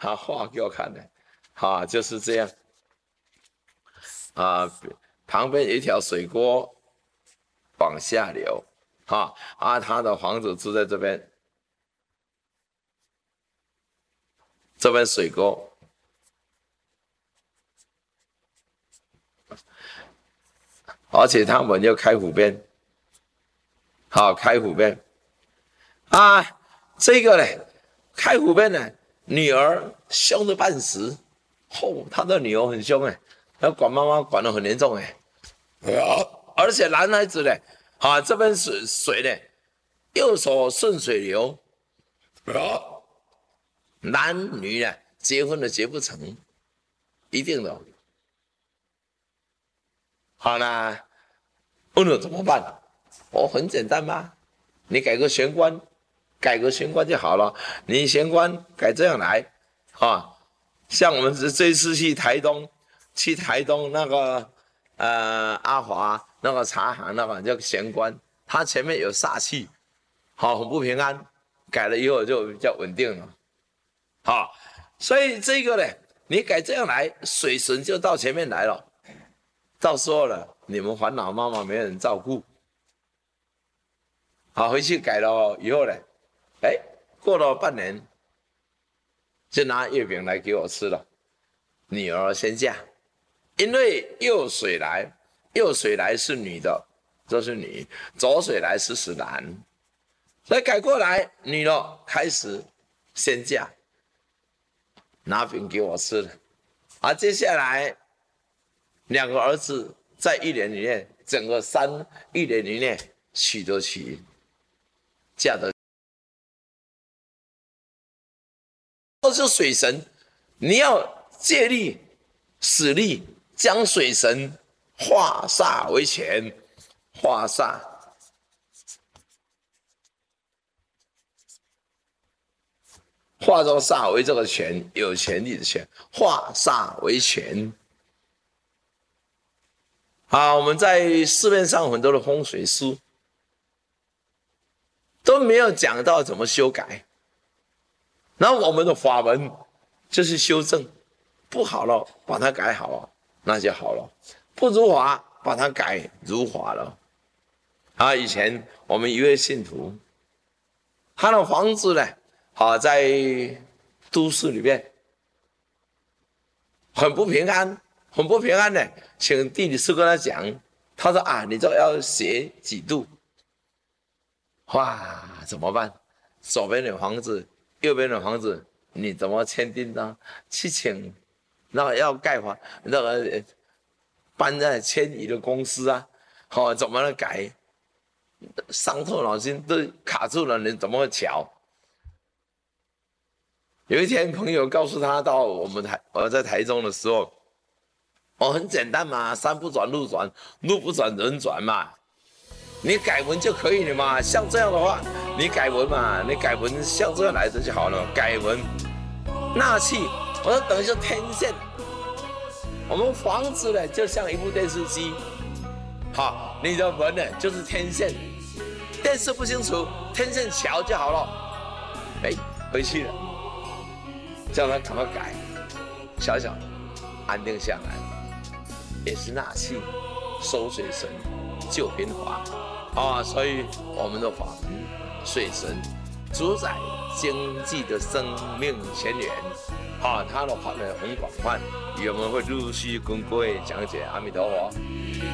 他画给我看的，就是这样旁边有一条水沟往下流，他的房子住在这边，这边水沟，而且他们又开湖边，开湖边这个呢，开湖边呢，女儿凶得半死，他的女儿很凶要管妈妈管得很严重而且男孩子呢，这边水呢，右手顺水流，男女呢结婚了结不成，一定的。好啦，问我怎么办？很简单嘛，你改个玄关就好了。你玄关改这样来像我们这一次去台东那个阿华那个茶行那个叫玄关，它前面有煞气，很不平安。改了以后就比较稳定了，所以这个呢，你改这样来，水神就到前面来了。到时候了，你们烦恼妈妈没人照顾，回去改了以后呢，过了半年，就拿月饼来给我吃了。女儿先嫁，因为右水来是女的，这是女；左水来是男，所以改过来，女的开始先嫁，拿饼给我吃了。接下来2个儿子在1年里面，整个1年里面娶得起，嫁得起。都是水神，你要借力使力，将水神化煞为权，化煞。化这个煞为这个权，有权利的权，化煞为权。我们在市面上很多的风水书都没有讲到怎么修改，然后我们的法门就是修正，不好了把它改好了，那就好了；不如法把它改如法了。以前我们一位信徒，他的房子呢，在都市里面很不平安呢。请地理师跟他讲，他说你这要斜几度，怎么办？左边的房子，右边的房子，你怎么签订呢？去请那个要盖房那个搬在迁移的公司怎么能改？伤透脑筋都卡住了，你怎么会调？有一天朋友告诉他，到我在台中的时候，很简单嘛，山不转路转，路不转人转嘛，你改文就可以了嘛。像这样的话，你改文嘛，你改文像这样来的就好了。改文纳气，我说等于是天线。我们房子呢，就像一部电视机，你的门呢就是天线，电视不清楚，天线瞧就好了。回去了，叫他赶快改，小小安定下来。也是纳气、收水神、救平华所以我们的法门水神主宰经济的生命泉源它的范围很广泛，我们会陆续跟各位讲解。阿弥陀佛。